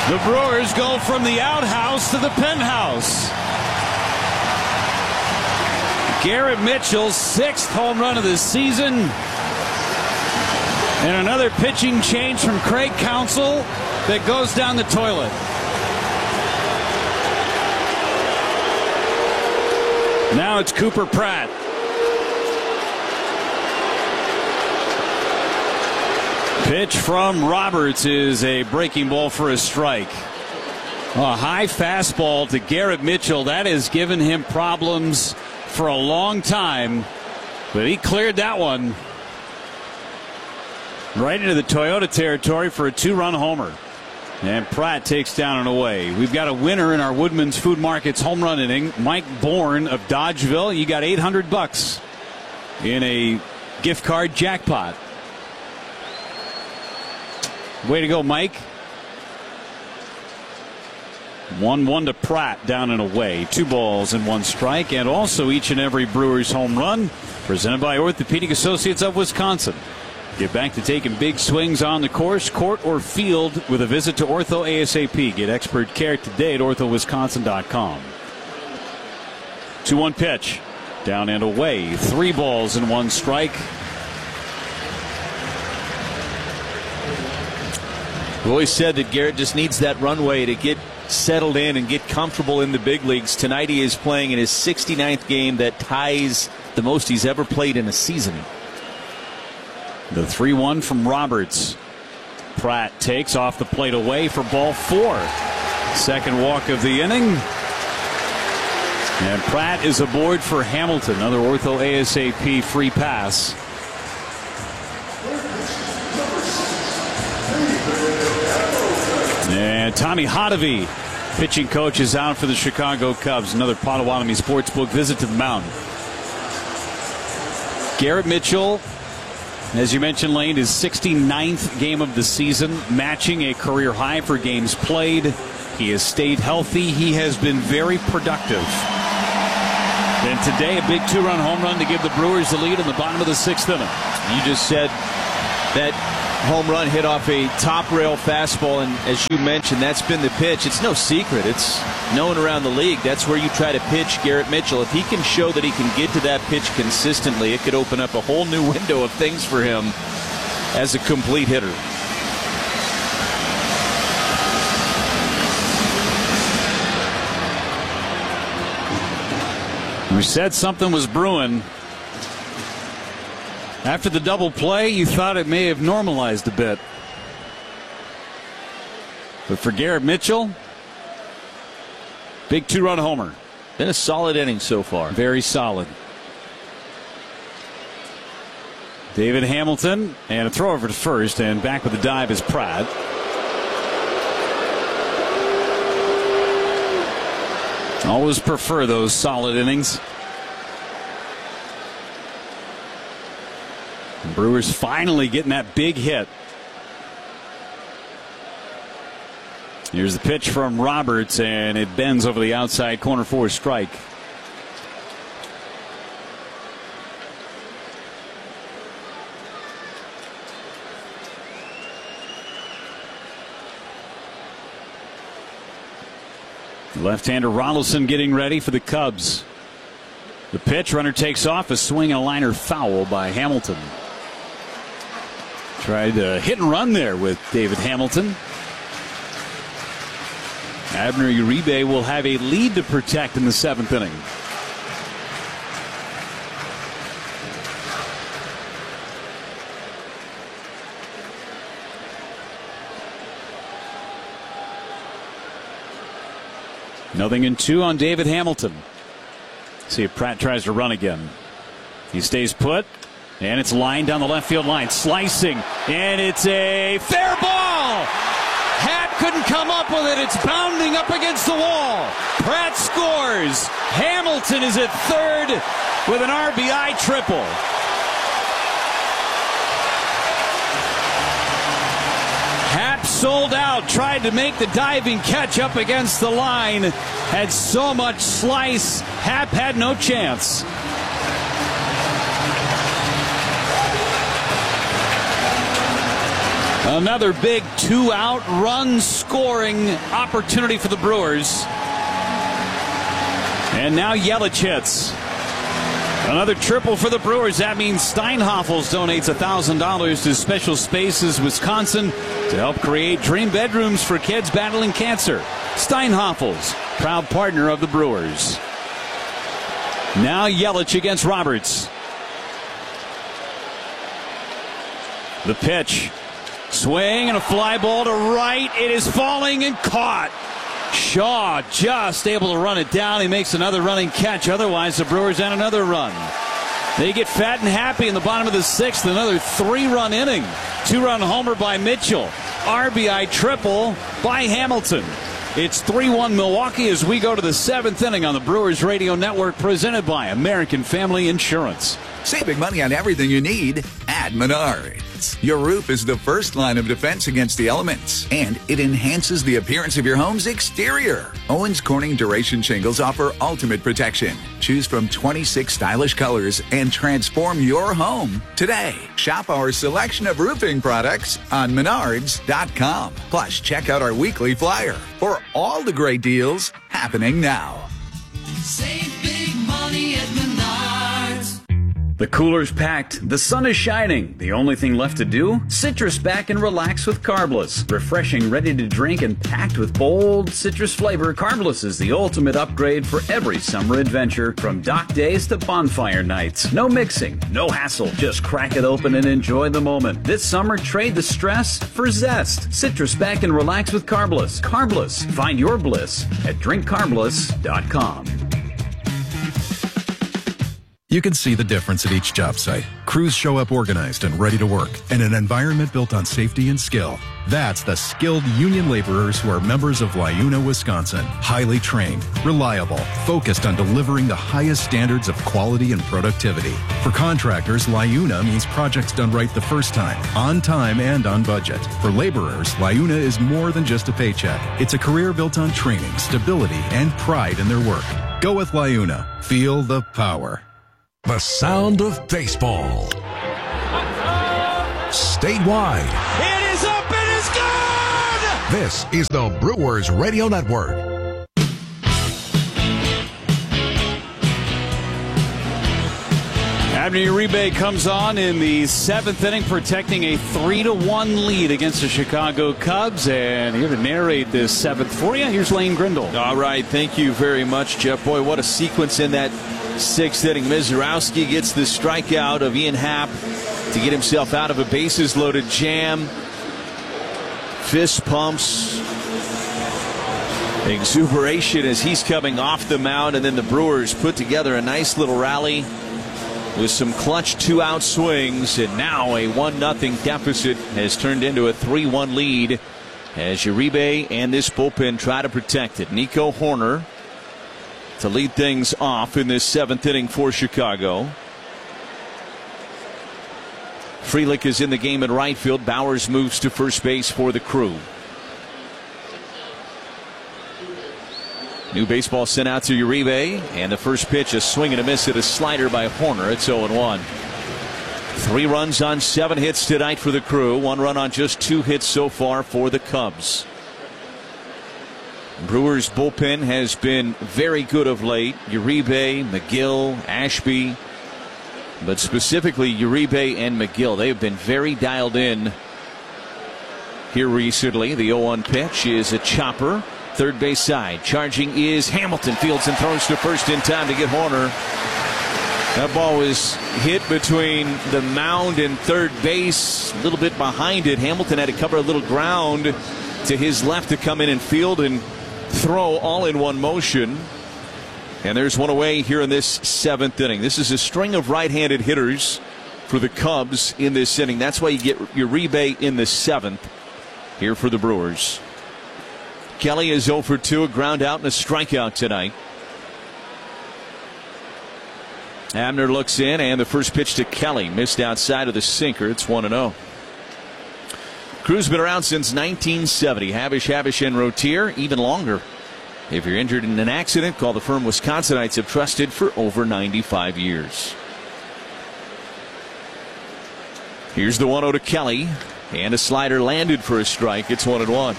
The Brewers go from the outhouse to the penthouse. Garrett Mitchell's 6th home run of the season. And another pitching change from Craig Counsell that goes down the toilet. Now it's Cooper Pratt. Pitch from Roberts is a breaking ball for a strike. A high fastball to Garrett Mitchell. That has given him problems for a long time, but he cleared that one right into the Toyota territory for a 2-run homer. And Pratt takes down and away. We've got a winner in our Woodman's Food Market's home run inning. Mike Bourne of Dodgeville. You got $800 in a gift card jackpot. Way to go, Mike. 1-1 to Pratt, down and away. 2 balls and 1 strike. And also each and every Brewers home run presented by Orthopedic Associates of Wisconsin. Get back to taking big swings on the course, court, or field with a visit to Ortho ASAP. Get expert care today at orthowisconsin.com. 2-1 pitch. Down and away. 3 balls and 1 strike. We've always said that Garrett just needs that runway to get settled in and get comfortable in the big leagues. Tonight he is playing in his 69th game. That ties the most he's ever played in a season. The 3-1 from Roberts. Pratt takes off the plate away for ball 4. Second walk of the inning. And Pratt is aboard for Hamilton. Another Ortho ASAP free pass. And Tommy Hotovy, pitching coach, is out for the Chicago Cubs. Another Potawatomi Sportsbook visit to the mound. Garrett Mitchell, as you mentioned, Lane, his 69th game of the season, matching a career high for games played. He has stayed healthy. He has been very productive. And today, a big 2-run home run to give the Brewers the lead in the bottom of the 6th inning. You just said that home run hit off a top rail fastball, and as you mentioned, that's been the pitch. It's no secret. It's known around the league. That's where you try to pitch Garrett Mitchell. If he can show that he can get to that pitch consistently, it could open up a whole new window of things for him as a complete hitter. We said something was brewing. After the double play, you thought it may have normalized a bit. But for Garrett Mitchell, big 2-run homer. Been a solid inning so far. Very solid. David Hamilton, and a throw over to first, and back with the dive is Pratt. Always prefer those solid innings. The Brewers finally getting that big hit. Here's the pitch from Roberts, and it bends over the outside corner for a strike. Left-hander Ronaldson getting ready for the Cubs. The pitch, runner takes off, a swing and a liner foul by Hamilton. Tried to hit and run there with David Hamilton. Abner Uribe will have a lead to protect in the 7th inning. Nothing in 2 on David Hamilton. See if Pratt tries to run again. He stays put, and it's lined down the left field line. Slicing, and it's a fair ball. Happ couldn't come up with it. It's bounding up against the wall. Pratt scores. Hamilton is at third with an RBI triple. Happ sold out, tried to make the diving catch up against the line. Had so much slice, Happ had no chance. Another big 2-out run scoring opportunity for the Brewers. And now Yelich hits. Another triple for the Brewers. That means Steinhoffels donates $1,000 to Special Spaces Wisconsin to help create dream bedrooms for kids battling cancer. Steinhoffels, proud partner of the Brewers. Now Yelich against Roberts. The pitch. Swing and a fly ball to right. It is falling and caught. Shaw just able to run it down. He makes another running catch. Otherwise, the Brewers had another run. They get fat and happy in the bottom of the 6th. Another 3-run inning. 2-run homer by Mitchell. RBI triple by Hamilton. It's 3-1 Milwaukee as we go to the 7th inning on the Brewers Radio Network, presented by American Family Insurance. Saving money on everything you need at Menards. Your roof is the first line of defense against the elements, and it enhances the appearance of your home's exterior. Owens Corning Duration Shingles offer ultimate protection. Choose from 26 stylish colors and transform your home today. Shop our selection of roofing products on Menards.com. Plus, check out our weekly flyer for all the great deals happening now. Save big money at Menards. The cooler's packed, the sun is shining. The only thing left to do? Citrus back and relax with Carbless. Refreshing, ready to drink, and packed with bold citrus flavor, Carbless is the ultimate upgrade for every summer adventure, from dock days to bonfire nights. No mixing, no hassle, just crack it open and enjoy the moment. This summer, trade the stress for zest. Citrus back and relax with Carbless. Carbless, find your bliss at drinkcarbless.com. You can see the difference at each job site. Crews show up organized and ready to work, and an environment built on safety and skill. That's the skilled union laborers who are members of LiUNA, Wisconsin. Highly trained, reliable, focused on delivering the highest standards of quality and productivity. For contractors, LiUNA means projects done right the first time, on time and on budget. For laborers, LiUNA is more than just a paycheck. It's a career built on training, stability, and pride in their work. Go with LiUNA. Feel the power. The sound of baseball. Statewide. It is up and it's gone! This is the Brewers Radio Network. Abner Uribe comes on in the 7th inning, protecting a 3-1 lead against the Chicago Cubs. And here to narrate this 7th for you, here's Lane Grindle. All right, thank you very much, Jeff. Boy, what a sequence in that 6th inning. Mizorowski gets the strikeout of Ian Happ to get himself out of a bases-loaded jam. Fist pumps. Exuberation as he's coming off the mound, and then the Brewers put together a nice little rally with some clutch 2-out swings, and now a 1-0 deficit has turned into a 3-1 lead as Uribe and this bullpen try to protect it. Nico Hoerner to lead things off in this 7th inning for Chicago. Frelick is in the game at right field. Bowers moves to first base for the Crew. New baseball sent out to Uribe, and the first pitch, a swing and a miss at a slider by Hoerner. It's 0-1. 3 runs on 7 hits tonight for the Crew. 1 run on just 2 hits so far for the Cubs. Brewers bullpen has been very good of late. Uribe, McGill, Ashby, but specifically Uribe and McGill. They've been very dialed in here recently. The 0-1 pitch is a chopper. Third base side. Charging is Hamilton. Fields and throws to first in time to get Hoerner. That ball was hit between the mound and third base, a little bit behind it. Hamilton had to cover a little ground to his left to come in and field and throw all in one motion. And there's one away here in this 7th inning. This is a string of right-handed hitters for the Cubs in this inning. That's why you get Uribe in the 7th here for the Brewers. Kelly is 0 for 2, a ground out and a strikeout tonight. Abner looks in, and the first pitch to Kelly missed outside of the sinker. It's 1-0. Crew's been around since 1970. Havish, and Rotier even longer. If you're injured in an accident, call the firm Wisconsinites have trusted for over 95 years. Here's the 1-0 to Kelly. And a slider landed for a strike. It's 1-1.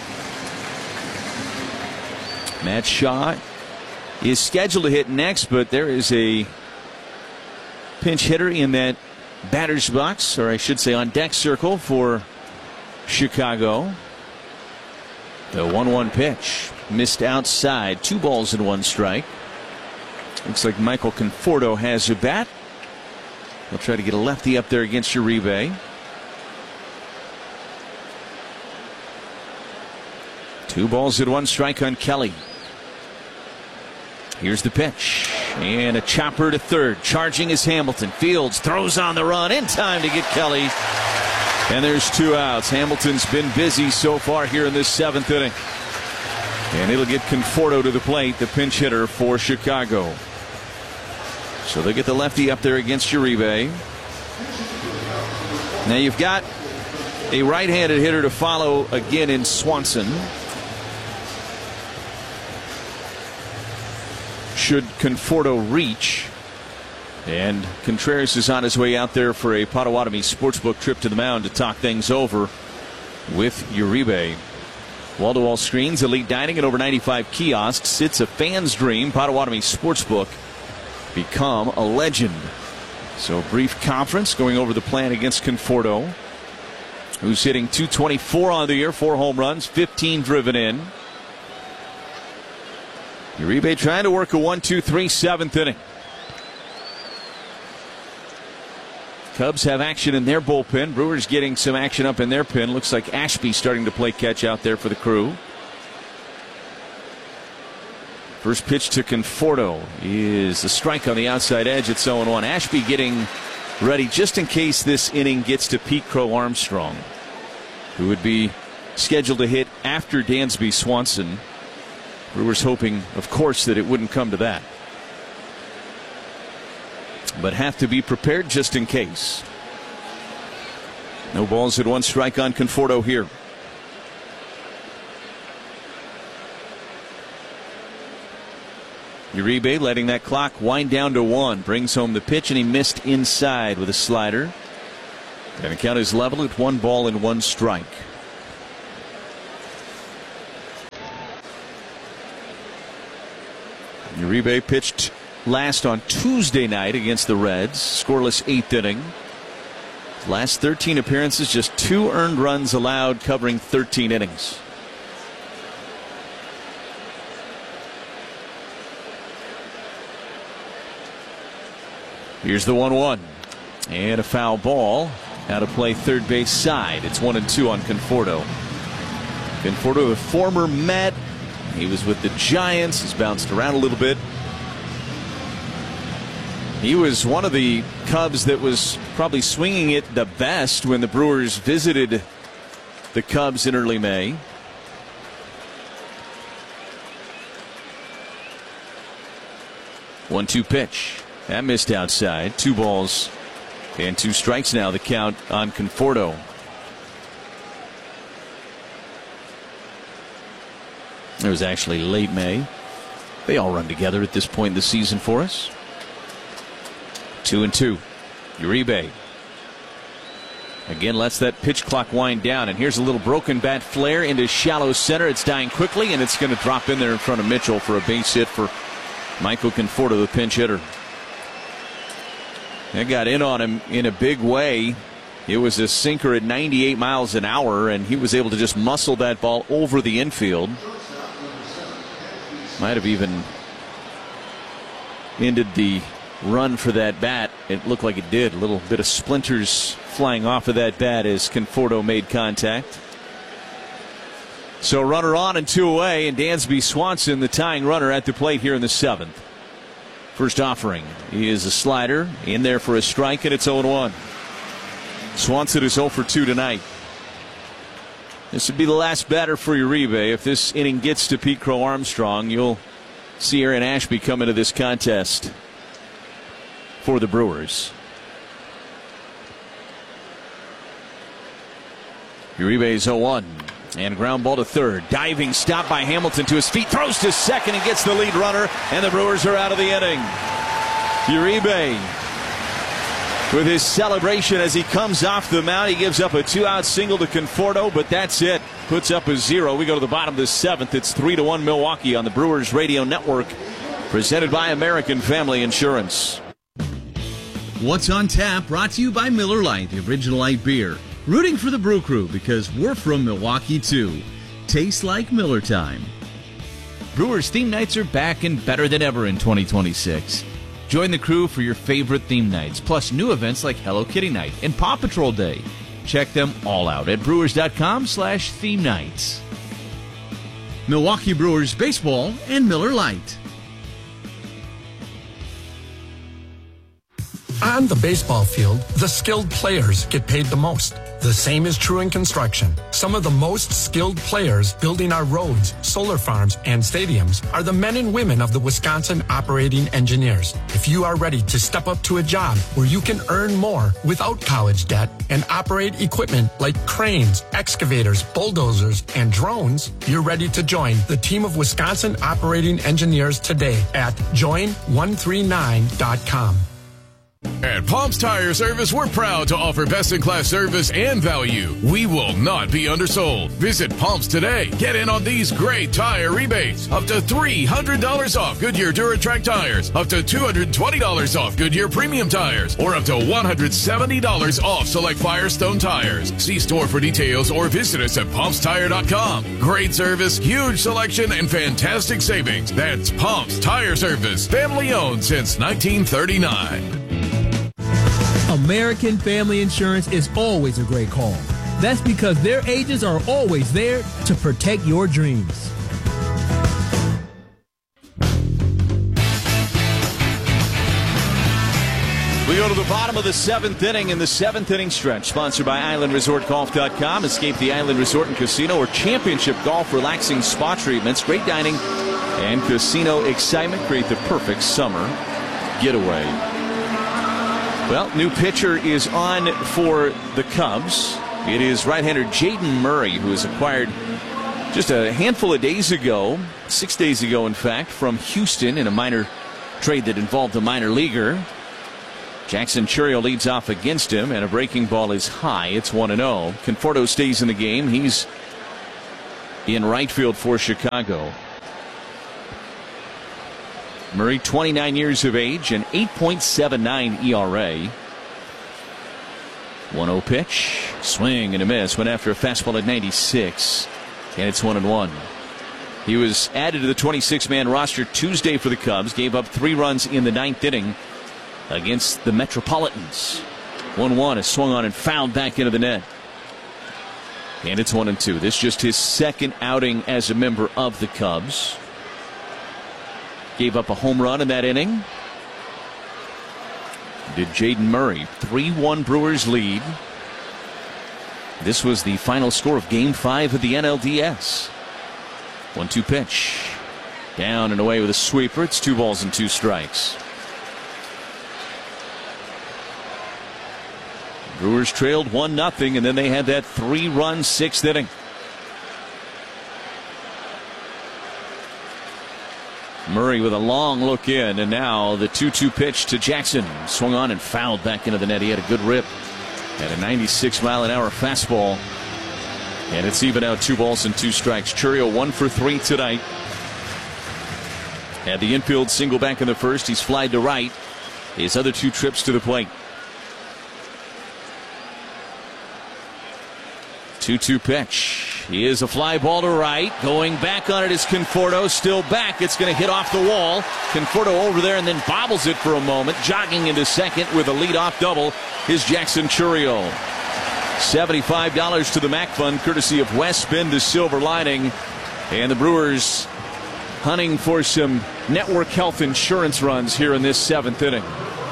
Matt Shaw is scheduled to hit next, but there is a pinch hitter in that batter's box, or I should say on deck circle for Chicago. The 1-1 pitch missed outside. 2 balls and 1 strike. Looks like Michael Conforto has a bat. He'll try to get a lefty up there against Uribe. 2 balls and 1 strike on Kelly. Here's the pitch. And a chopper to third. Charging is Hamilton. Fields throws on the run in time to get Kelly. And there's 2 outs. Hamilton's been busy so far here in this 7th inning. And it'll get Conforto to the plate, the pinch hitter for Chicago. So they get the lefty up there against Uribe. Now you've got a right-handed hitter to follow again in Swanson. Should Conforto reach. And Contreras is on his way out there for a Potawatomi Sportsbook trip to the mound to talk things over with Uribe. Wall-to-wall screens, elite dining, and over 95 kiosks. It's a fan's dream. Potawatomi Sportsbook. Become a legend. So brief conference going over the plan against Conforto, who's hitting .224 on the year, 4 home runs, 15 driven in. Uribe trying to work a 1-2-3 7th inning. Cubs have action in their bullpen. Brewers getting some action up in their pen. Looks like Ashby starting to play catch out there for the Crew. First pitch to Conforto is a strike on the outside edge. It's 0-1. Ashby getting ready just in case this inning gets to Pete Crow Armstrong, who would be scheduled to hit after Dansby Swanson. Brewers hoping, of course, that it wouldn't come to that, but have to be prepared just in case. No balls and 1 strike on Conforto here. Uribe letting that clock wind down to 1. Brings home the pitch, and he missed inside with a slider. And the count is level at 1 ball and 1 strike. Uribe pitched last on Tuesday night against the Reds. Scoreless 8th inning. Last 13 appearances, just 2 earned runs allowed, covering 13 innings. Here's the 1-1. And a foul ball. Out of play third base side. It's 1-2 on Conforto. Conforto, a former Met. He was with the Giants. He's bounced around a little bit. He was one of the Cubs that was probably swinging it the best when the Brewers visited the Cubs in early May. One-two pitch. That missed outside. 2 balls and 2 strikes now, the count on Conforto. It was actually late May. They all run together at this point in the season for us. 2-2. Uribe again lets that pitch clock wind down, and here's a little broken bat flare into shallow center. It's dying quickly, and it's going to drop in there in front of Mitchell for a base hit for Michael Conforto, the pinch hitter. That got in on him in a big way. It was a sinker at 98 miles an hour, and he was able to just muscle that ball over the infield. Might have even ended the run for that bat. It looked like it did. A little bit of splinters flying off of that bat as Conforto made contact. So runner on and 2 away, and Dansby Swanson, the tying runner, at the plate here in the 7th. First offering is a slider in there for a strike, and it's 0-1. Swanson is 0 for 2 tonight. This would be the last batter for Uribe. If this inning gets to Pete Crow Armstrong, you'll see Aaron Ashby come into this contest for the Brewers. Uribe is 0-1. And ground ball to third. Diving stop by Hamilton to his feet. Throws to second and gets the lead runner. And the Brewers are out of the inning. Uribe with his celebration as he comes off the mound. He gives up a 2-out single to Conforto, but that's it. Puts up a 0. We go to the bottom of the 7th. It's 3-1 Milwaukee on the Brewers Radio Network, presented by American Family Insurance. What's on Tap, brought to you by Miller Lite, the original light beer. Rooting for the Brew Crew because we're from Milwaukee too. Tastes like Miller time. Brewers theme nights are back and better than ever in 2026. Join the crew for your favorite theme nights, plus new events like Hello Kitty Night and Paw Patrol Day. Check them all out at brewers.com/theme nights. Milwaukee Brewers Baseball and Miller Lite. On the baseball field, the skilled players get paid the most. The same is true in construction. Some of the most skilled players building our roads, solar farms, and stadiums are the men and women of the Wisconsin Operating Engineers. If you are ready to step up to a job where you can earn more without college debt and operate equipment like cranes, excavators, bulldozers, and drones, you're ready to join the team of Wisconsin Operating Engineers today at join139.com. At Palms Tire Service, we're proud to offer best-in-class service and value. We will not be undersold. Visit Palms today. Get in on these great tire rebates. Up to $300 off Goodyear DuraTrack tires. Up to $220 off Goodyear Premium tires. Or up to $170 off select Firestone tires. See store for details or visit us at PalmsTire.com. Great service, huge selection, and fantastic savings. That's Palms Tire Service. Family owned since 1939. American Family Insurance is always a great call. That's because their agents are always there to protect your dreams. We go to the bottom of the 7th inning in the 7th inning stretch, sponsored by IslandResortGolf.com. Escape the Island Resort and Casino or Championship Golf relaxing spa treatments, great dining, and casino excitement create the perfect summer getaway. Well, new pitcher is on for the Cubs. It is right-hander Jaden Murray, who was acquired just a handful of days ago, 6 days ago, in fact, from Houston in a minor trade that involved a minor leaguer. Jackson Chourio leads off against him, and a breaking ball is high. It's 1-0. Conforto stays in the game. He's in right field for Chicago. Murray, 29 years of age, and 8.79 ERA. 1-0 pitch. Swing and a miss. Went after a fastball at 96. And it's 1-1. He was added to the 26-man roster Tuesday for the Cubs. Gave up 3 runs in the 9th inning against the Metropolitans. 1-1 is swung on and fouled back into the net. And it's 1-2. This is just his second outing as a member of the Cubs. Gave up a home run in that inning. Did Jaden Murray. 3-1 Brewers lead. This was the final score of Game 5 of the NLDS. 1-2 pitch. Down and away with a sweeper. It's 2 balls and 2 strikes. Brewers trailed 1-0, and then they had that 3-run 6th inning. Murray with a long look in, and now the 2-2 pitch to Jackson. Swung on and fouled back into the net. He had a good rip at a 96-mile-an-hour fastball. And it's even out 2 balls and 2 strikes. Chourio 1 for 3 tonight. Had the infield single back in the first. He's flied to right. His other 2 trips to the plate. 2-2 pitch. He is a fly ball to right. Going back on it is Conforto. Still back. It's going to hit off the wall. Conforto over there and then bobbles it for a moment. Jogging into second with a leadoff double is Jackson Chourio. $75 to the MAC Fund, courtesy of West Bend, the Silver Lining. And the Brewers hunting for some network health insurance runs here in this 7th inning.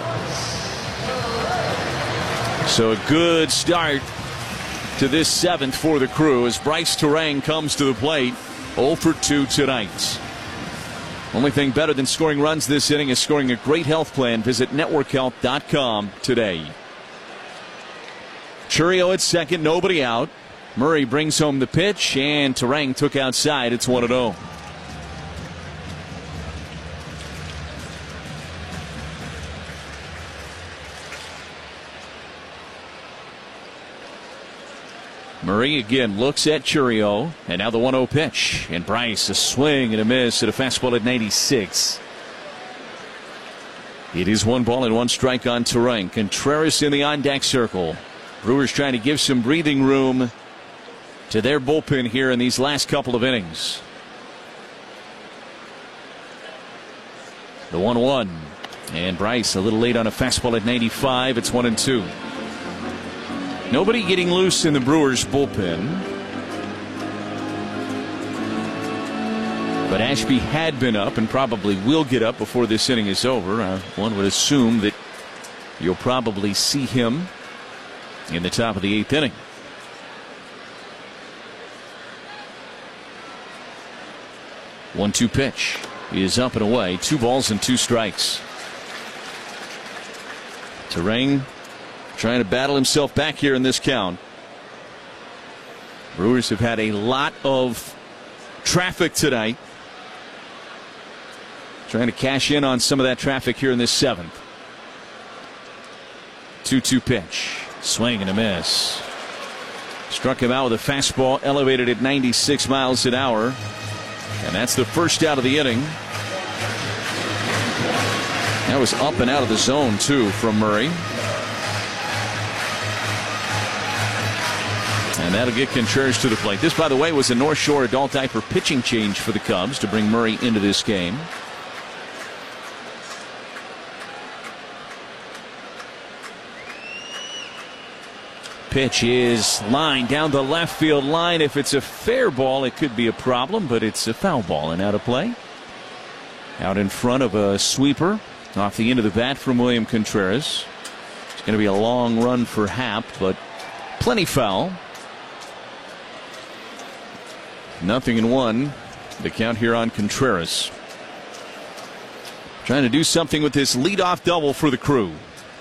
So a good start to this 7th for the Crew as Bryce Terang comes to the plate. 0 for 2 tonight. Only thing better than scoring runs this inning is scoring a great health plan. Visit networkhealth.com today. Chourio at second, nobody out. Murray brings home the pitch, and Terang took outside. It's 1-0. Murray again looks at Churio, and now the 1-0 pitch. And Bryce, a swing and a miss at a fastball at 96. It is 1 ball and 1 strike on Turang. Contreras in the on-deck circle. Brewers trying to give some breathing room to their bullpen here in these last couple of innings. The 1-1. And Bryce a little late on a fastball at 95. It's 1-2. Nobody getting loose in the Brewers bullpen. But Ashby had been up and probably will get up before this inning is over. One would assume that you'll probably see him in the top of the 8th inning. One-two pitch is up and away. 2 balls and 2 strikes. Turang trying to battle himself back here in this count. Brewers have had a lot of traffic tonight. Trying to cash in on some of that traffic here in this 7th. 2-2 pitch. Swing and a miss. Struck him out with a fastball elevated at 96 miles an hour. And that's the first out of the inning. That was up and out of the zone, too, from Murray. And that'll get Contreras to the plate. This, by the way, was a North Shore adult diaper pitching change for the Cubs to bring Murray into this game. Pitch is lined down the left field line. If it's a fair ball, it could be a problem, but it's a foul ball and out of play. Out in front of a sweeper off the end of the bat from William Contreras. It's going to be a long run for Happ, but plenty foul. 0-1. The count here on Contreras. Trying to do something with this leadoff double for the Crew.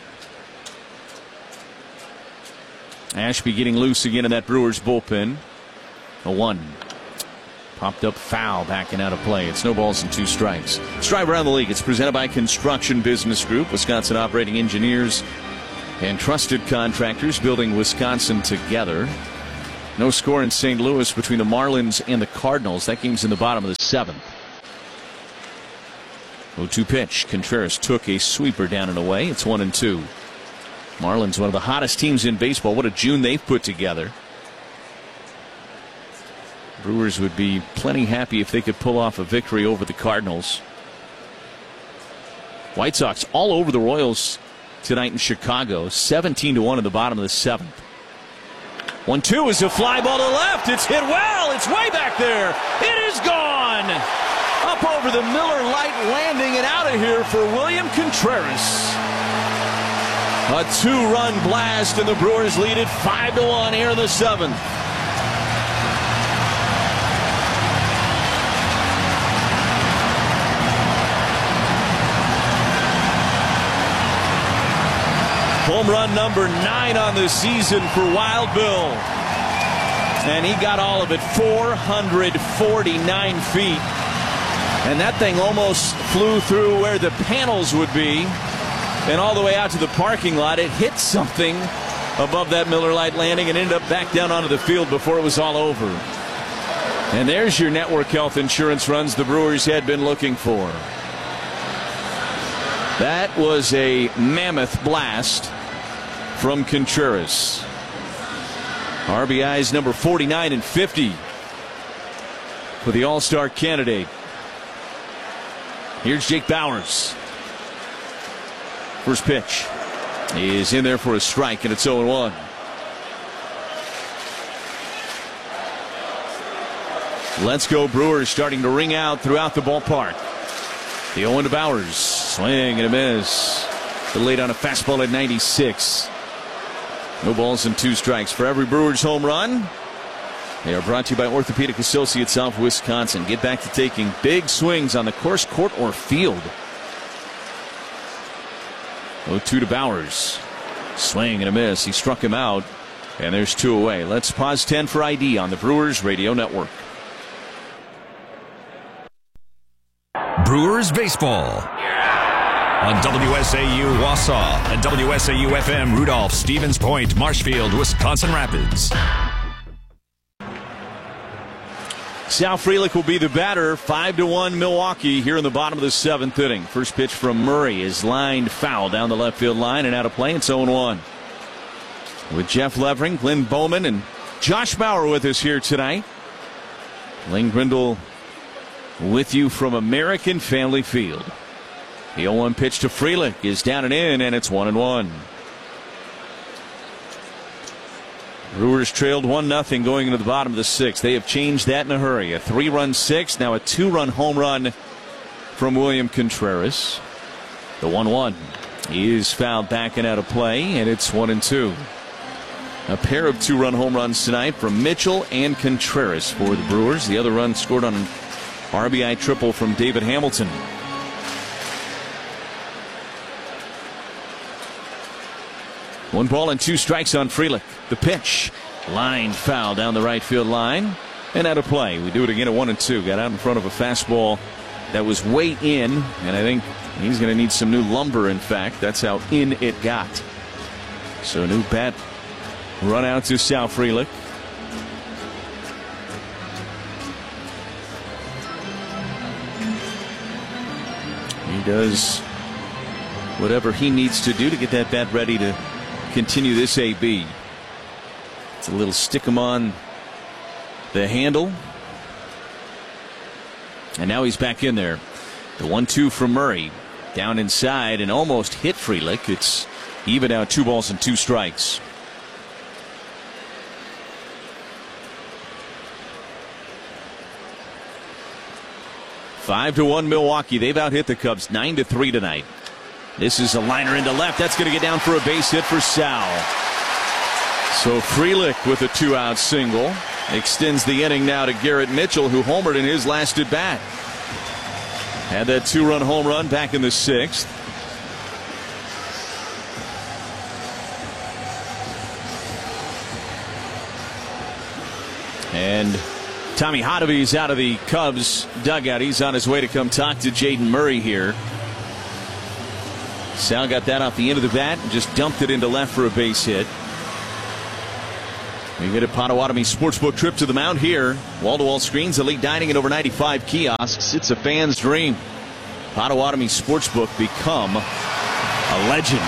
Ashby getting loose again in that Brewers bullpen. A 1. Popped up foul, backing out of play. It's no balls and 2 strikes. Strive around the league. It's presented by Construction Business Group, Wisconsin operating engineers and trusted contractors building Wisconsin together. No score in St. Louis between the Marlins and the Cardinals. That game's in the bottom of the 7th. 0-2 pitch. Contreras took a sweeper down and away. It's 1-2. Marlins, one of the hottest teams in baseball. What a June they've put together. Brewers would be plenty happy if they could pull off a victory over the Cardinals. White Sox all over the Royals tonight in Chicago. 17-1 in the bottom of the 7th. 1-2 is a fly ball to left. It's hit well. It's way back there. It is gone. Up over the Miller Lite landing and out of here for William Contreras. A 2-run blast, and the Brewers lead it 5-1 here in the 7th. Home run number 9 on the season for Wild Bill. And he got all of it, 449 feet. And that thing almost flew through where the panels would be and all the way out to the parking lot. It hit something above that Miller Lite landing and ended up back down onto the field before it was all over. And there's your network health insurance runs the Brewers had been looking for. That was a mammoth blast from Contreras. RBIs number 49 and 50 for the All-Star candidate. Here's Jake Bauers. First pitch is in there for a strike, and it's 0-1. Let's go Brewers starting to ring out throughout the ballpark. The 0 to Bauers. Swing and a miss. Delayed on a fastball at 96. No balls and 2 strikes for every Brewers home run. They are brought to you by Orthopedic Associates of Wisconsin. Get back to taking big swings on the course, court, or field. 0-2 to Bauers. Swing and a miss. He struck him out, and there's 2 away. Let's pause 10 for ID on the Brewers Radio Network. Brewers baseball on WSAU Wausau and WSAU FM Rudolph, Stevens Point, Marshfield, Wisconsin Rapids. Sal Frelick will be the batter. 5-1 Milwaukee here in the bottom of the 7th inning. First pitch from Murray is lined foul down the left field line and out of play. It's 0-1. With Jeff Levering, Glenn Bowman, and Josh Bauer with us here tonight. Lane Grindle with you from American Family Field. The 0-1 pitch to Frelick is down and in, and it's 1-1. Brewers trailed 1-0 going into the bottom of the 6th. They have changed that in a hurry. A 3-run 6th, now a 2-run home run from William Contreras. The 1-1 is fouled back and out of play, and it's 1-2. A pair of 2-run home runs tonight from Mitchell and Contreras for the Brewers. The other run scored on an RBI triple from David Hamilton. One ball and 2 strikes on Frelick. The pitch. Line foul down the right field line and out of play. We do it again at 1-2. Got out in front of a fastball that was way in, and I think he's going to need some new lumber, in fact. That's how in it got. So a new bat run out to Sal Frelick. He does whatever he needs to do to get that bat ready to continue this AB. It's a little stick him on the handle. And now he's back in there. The 1-2 from Murray. Down inside and almost hit Frelick. It's even out, 2 balls and 2 strikes. (5-1) Milwaukee. They've out-hit the Cubs 9-3 tonight. This is a liner into left. That's going to get down for a base hit for Sal. So Frelick with a 2-out single extends the inning now to Garrett Mitchell, who homered in his last at bat. Had that 2-run home run back in the 6th. And Tommy Hotovy's out of the Cubs dugout. He's on his way to come talk to Jaden Murray here. Sal got that off the end of the bat and just dumped it into left for a base hit. You get a Potawatomi Sportsbook trip to the mound here. Wall-to-wall screens, elite dining, and over 95 kiosks. It's a fan's dream. Potawatomi Sportsbook, become a legend.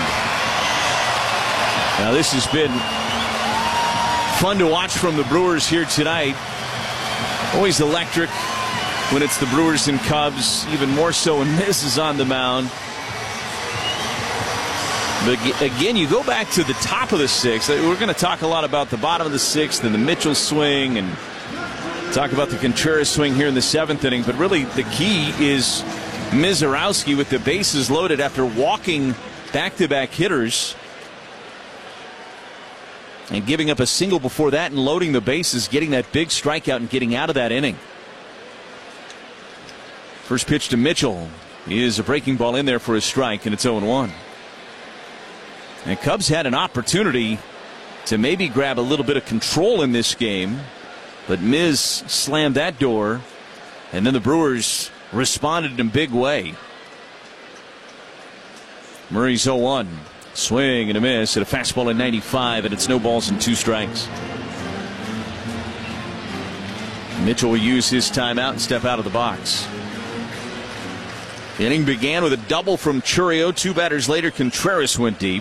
Now this has been fun to watch from the Brewers here tonight. Always electric when it's the Brewers and Cubs. Even more so when Miz is on the mound. But again, you go back to the top of the 6th. We're going to talk a lot about the bottom of the 6th and the Mitchell swing and talk about the Contreras swing here in the 7th inning. But really the key is Mizorowski with the bases loaded after walking back-to-back hitters and giving up a single before that and loading the bases, getting that big strikeout and getting out of that inning. First pitch to Mitchell is a breaking ball in there for a strike, and it's 0-1. And Cubs had an opportunity to maybe grab a little bit of control in this game, but Miz slammed that door, and then the Brewers responded in a big way. Murray's 0-1. Swing and a miss at a fastball at 95, and it's no balls and 2 strikes. Mitchell will use his timeout and step out of the box. The inning began with a double from Chourio. 2 batters later, Contreras went deep.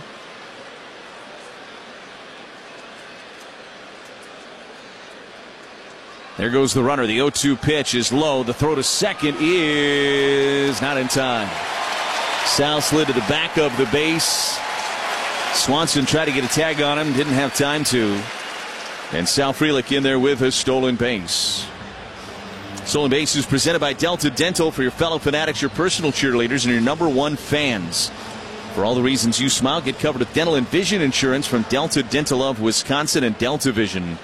There goes the runner. The 0-2 pitch is low. The throw to second is not in time. Sal slid to the back of the base. Swanson tried to get a tag on him. Didn't have time to. And Sal Frelick in there with a stolen base. Stolen base is presented by Delta Dental. For your fellow fanatics, your personal cheerleaders, and your #1 fans. For all the reasons you smile, get covered with dental and vision insurance from Delta Dental of Wisconsin and Delta Vision.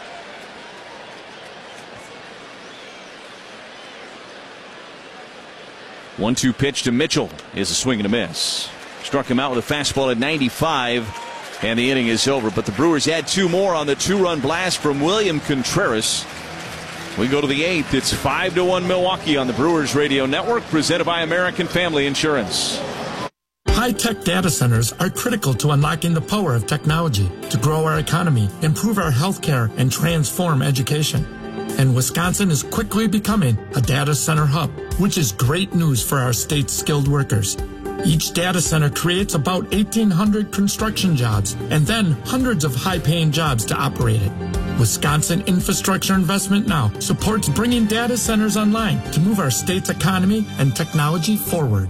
One-two pitch to Mitchell is a swing and a miss. Struck him out with a fastball at 95, and the inning is over. But the Brewers add 2 more on the 2-run blast from William Contreras. We go to the 8th. It's 5-1 Milwaukee on the Brewers Radio Network, presented by American Family Insurance. High-tech data centers are critical to unlocking the power of technology to grow our economy, improve our healthcare, and transform education. And Wisconsin is quickly becoming a data center hub, which is great news for our state's skilled workers. Each data center creates about 1,800 construction jobs and then hundreds of high-paying jobs to operate it. Wisconsin Infrastructure Investment Now supports bringing data centers online to move our state's economy and technology forward.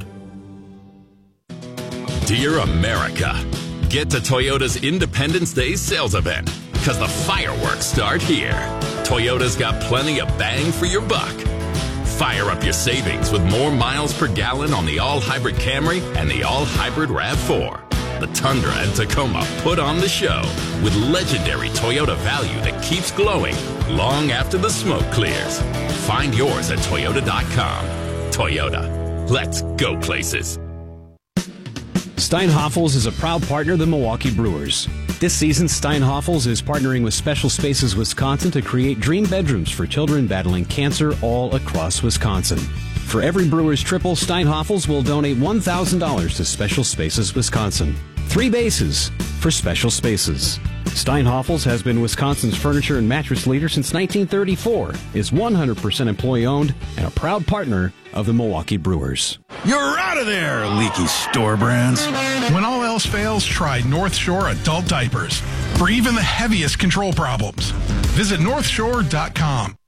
Dear America, get to Toyota's Independence Day sales event, because the fireworks start here. Toyota's got plenty of bang for your buck. Fire up your savings with more miles per gallon on the all-hybrid Camry and the all-hybrid RAV4. The Tundra and Tacoma put on the show with legendary Toyota value that keeps glowing long after the smoke clears. Find yours at Toyota.com. Toyota, let's go places. Steinhoffels is a proud partner of the Milwaukee Brewers. This season, Steinhoffels is partnering with Special Spaces Wisconsin to create dream bedrooms for children battling cancer all across Wisconsin. For every Brewers triple, Steinhoffels will donate $1,000 to Special Spaces Wisconsin. 3 bases for Special Spaces. Steinhoffels has been Wisconsin's furniture and mattress leader since 1934, is 100% employee-owned, and a proud partner of the Milwaukee Brewers. You're out of there, leaky store brands. When all else fails, try North Shore Adult Diapers for even the heaviest control problems. Visit NorthShore.com.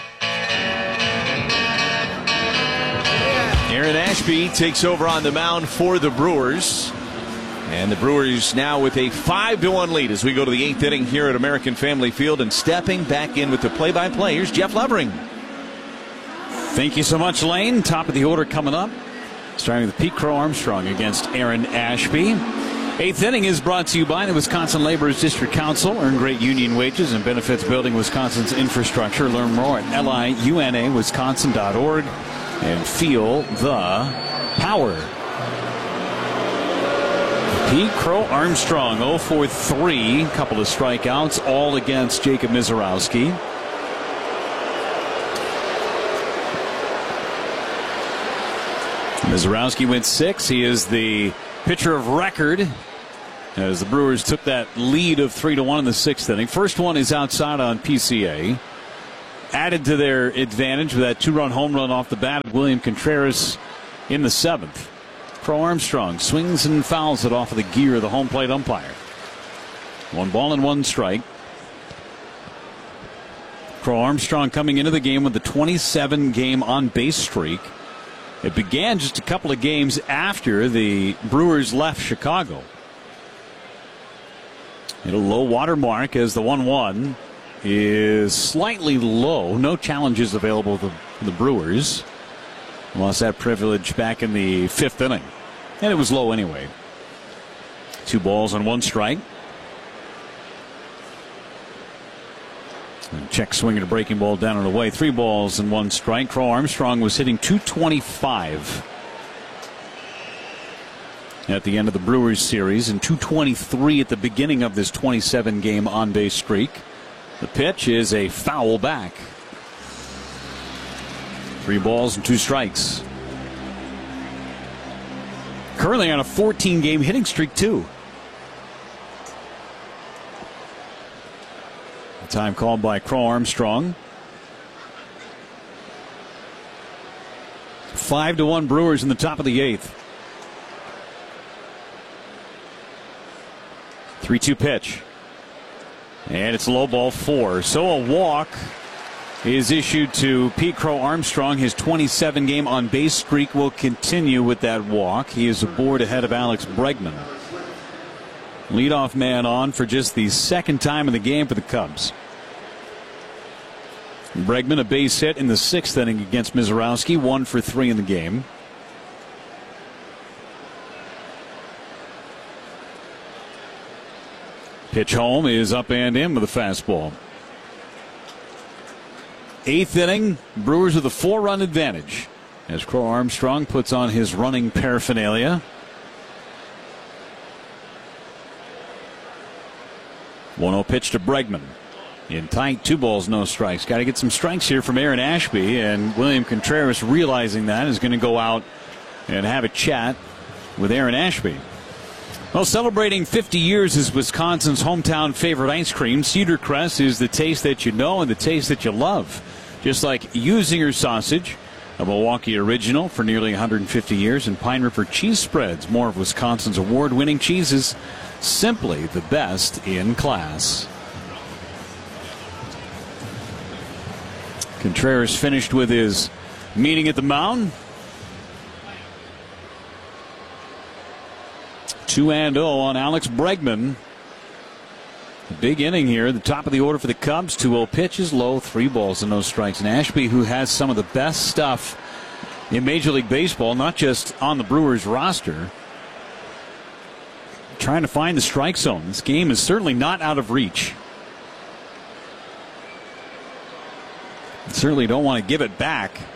Aaron Ashby takes over on the mound for the Brewers. And the Brewers now with a 5-1 lead as we go to the 8th inning here at American Family Field. And stepping back in with the play-by-play, here's Jeff Levering. Thank you so much, Lane. Top of the order coming up. Starting with Pete Crow Armstrong against Aaron Ashby. 8th inning is brought to you by the Wisconsin Laborers District Council. Earn great union wages and benefits building Wisconsin's infrastructure. Learn more at liunawisconsin.org and feel the power. Pete Crow Armstrong, 0 for 3, couple of strikeouts, all against Jacob Mizorowski. Mizorowski went 6. He is the pitcher of record as the Brewers took that lead of 3-1 in the 6th inning. First one is outside on PCA. Added to their advantage with that 2-run home run off the bat of William Contreras in the 7th. Crow Armstrong swings and fouls it off of the gear of the home plate umpire. 1 ball and 1 strike. Crow Armstrong coming into the game with the 27-game on-base streak. It began just a couple of games after the Brewers left Chicago. Hit a low water mark as the 1-1 is slightly low. No challenges available to the Brewers. Lost that privilege back in the 5th inning. And it was low anyway. 2 balls and 1 strike. And check swinging a breaking ball down and away. 3 balls and 1 strike. Crow Armstrong was hitting .225 at the end of the Brewers series and .223 at the beginning of this 27-game on-base streak. The pitch is a foul back. 3 balls and 2 strikes. Currently on a 14-game hitting streak, too. The time called by Crow Armstrong. 5-1 Brewers in the top of the 8th. 3-2 pitch. And it's low ball 4. So a walk is issued to Pete Crow Armstrong. His 27-game on-base streak will continue with that walk. He is aboard ahead of Alex Bregman. Leadoff man on for just the 2nd time in the game for the Cubs. Bregman a base hit in the 6th inning against Mizorowski. 1 for 3 in the game. Pitch home is up and in with a fastball. 8th inning, Brewers with a 4-run advantage as Crow Armstrong puts on his running paraphernalia. 1-0 pitch to Bregman. In tight, 2 balls, no strikes. Got to get some strikes here from Aaron Ashby, and William Contreras, realizing that, is going to go out and have a chat with Aaron Ashby. Well, celebrating 50 years is Wisconsin's hometown favorite ice cream. Cedar Crest is the taste that you know and the taste that you love. Just like Usinger sausage, a Milwaukee original for nearly 150 years, and Pine River cheese spreads, more of Wisconsin's award-winning cheeses, simply the best in class. Contreras finished with his meeting at the mound. 2-0 on Alex Bregman. A big inning here. The top of the order for the Cubs. 2-0 pitches, low, 3 balls and no strikes. And Ashby, who has some of the best stuff in Major League Baseball, not just on the Brewers roster, trying to find the strike zone. This game is certainly not out of reach. Certainly don't want to give it back.